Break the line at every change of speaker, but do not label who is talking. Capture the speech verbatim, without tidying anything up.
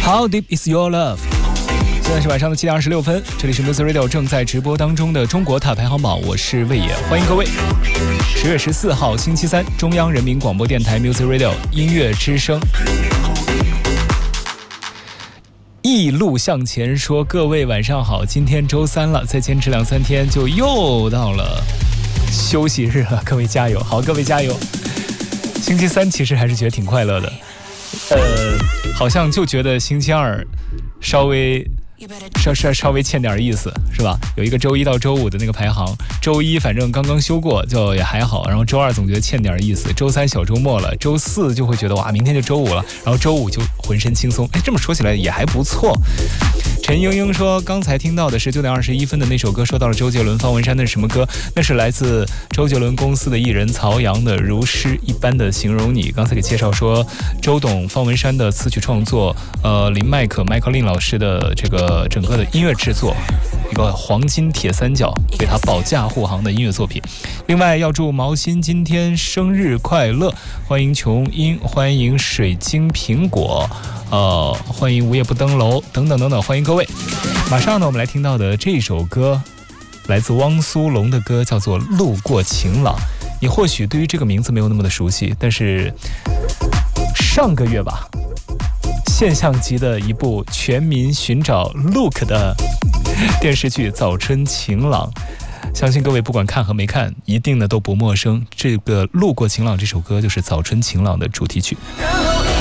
How deep is your love？ 现在是晚上的七点二十六分，这里是 Music Radio 正在直播当中的中国塔排行榜，我是魏野，欢迎各位。十月十四号星期三，中央人民广播电台 Music Radio 音乐之声。一路向前说，各位晚上好，今天周三了，再坚持两三天就又到了休息日了，各位加油！好，各位加油！星期三其实还是觉得挺快乐的，呃，好像就觉得星期二稍微稍稍稍微欠点意思，是吧？有一个周一到周五的那个排行，周一反正刚刚休过，就也还好。然后周二总觉得欠点意思，周三小周末了，周四就会觉得哇，明天就周五了，然后周五就浑身轻松。哎，这么说起来也还不错。陈英英说，刚才听到的是九点二十一分的那首歌，说到了周杰伦、方文山，那是什么歌？那是来自周杰伦公司的艺人曹阳的《如诗一般的形容你》。刚才给介绍说，周董、方文山的词曲创作，呃，林迈可、麦克林老师的这个整个的音乐制作，一个黄金铁三角为他保驾护航的音乐作品。另外要祝毛新今天生日快乐，欢迎琼英，欢迎水晶苹果。呃，欢迎无夜不登楼等等等等，欢迎各位。马上呢，我们来听到的这首歌，来自汪苏泷的歌，叫做《路过晴朗》。你或许对于这个名字没有那么的熟悉，但是上个月吧，现象级的一部全民寻找 Look 的电视剧《早春晴朗》，相信各位不管看和没看，一定呢都不陌生。这个《路过晴朗》这首歌就是《早春晴朗》的主题曲。